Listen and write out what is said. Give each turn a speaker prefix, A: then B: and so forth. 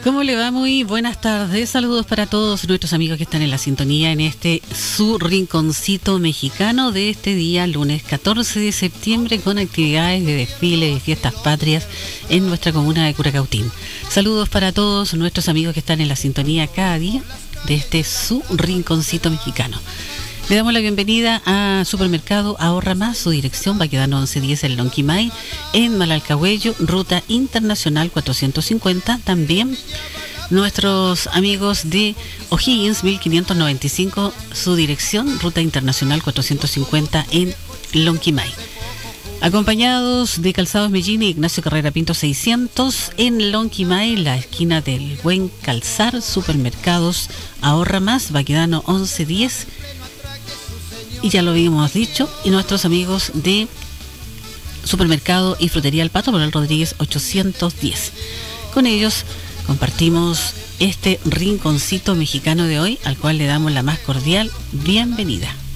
A: ¿Cómo le va? Muy buenas tardes. Saludos para todos nuestros amigos que están en la sintonía en este su rinconcito mexicano de este día, lunes 14 de septiembre, con actividades de desfile y fiestas patrias en nuestra comuna de Curacautín. Saludos para todos nuestros amigos que están en la sintonía cada día de este su rinconcito mexicano. Le damos la bienvenida a Supermercado Ahorra Más. Su dirección va quedando 1110 en Lonquimay, en Malalcahuello, Ruta Internacional 450. También nuestros amigos de O'Higgins 1595, su dirección, Ruta Internacional 450 en Lonquimay. Acompañados de Calzados Mellín y Ignacio Carrera Pinto 600 en Lonquimay, la esquina del Buen Calzar. Supermercados Ahorra Más, Baquedano 1110. Y ya lo habíamos dicho, y nuestros amigos de Supermercado y Frutería El Pato, Manuel Rodríguez 810. Con ellos compartimos este rinconcito mexicano de hoy, al cual le damos la más cordial bienvenida.